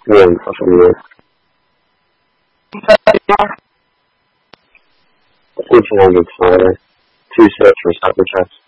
Warm, fucking warm. 1400 Friday. 2 sets for a supper chest.